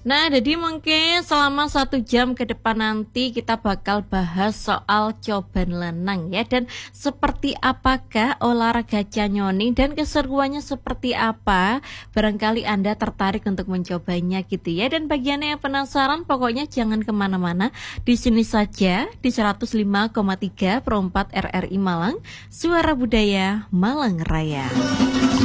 Nah, jadi mungkin selama 1 jam ke depan nanti kita bakal bahas soal coban lenang ya. Dan seperti apakah olahraga canyoning dan keseruannya seperti apa. Barangkali Anda tertarik untuk mencobanya gitu ya. Dan bagi Anda yang penasaran, pokoknya jangan kemana-mana. Di sini saja di 105,3 per 4 RRI Malang, Suara Budaya Malang Raya.